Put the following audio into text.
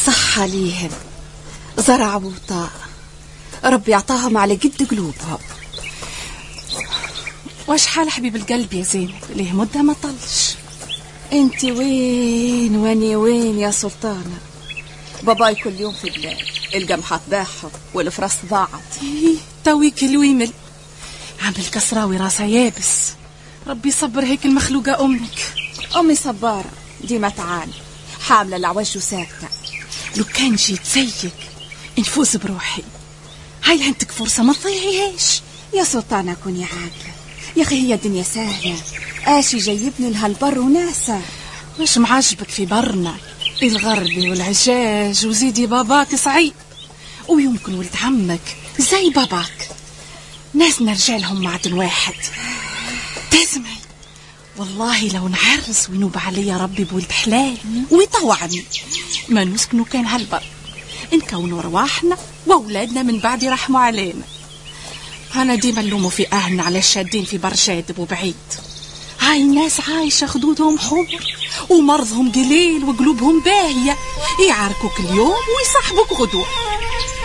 صحة ليهم، زرع وطاء، ربي يعطاهم على قد قلوبهم. واش حال حبيب القلب يا زينب؟ ليه مدة ما طلش. انت وين واني وين يا سلطانة؟ باباي كل يوم في بلاد، القمحة ضاحت والفرص ضاعت. تويك الويمل عامل كسراوي راسها يابس. ربي يصبر هيك المخلوقة أمك. أمي صبارة ديما تعاني، حاملة العوج وساكتة. لو كان جيت زيك نفوز بروحي. هاي عندك فرصة ما تضيعيهاش يا سلطانة. كوني عاقلة يا أخي، هي الدنيا سهلة. آشي جايبني لهالبر وناسة. مش معجبك في برنا الغربي والعجاج وزيدي باباك صعيب، ويمكن ولد عمك زي باباك ناس نرجع لهم معدن واحد. تسمعي والله لو نعرس وينوب علي ربي بولد حلال ويطوعني ما نسكنوا كان هالبر، نكونوا رواحنا واولادنا من بعد يرحموا علينا. انا ديما نلوموا في اهلنا على الشادين في بر جادب وبعيد. هاي الناس عايشه خدودهم حمر ومرضهم قليل وقلوبهم باهيه، يعاركوك اليوم ويصاحبوك غدوه.